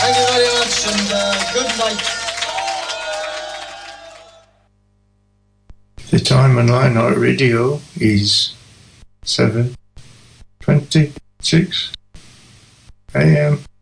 Thank you very much, and good night. The time on Light Night Radio is 7:26 a.m.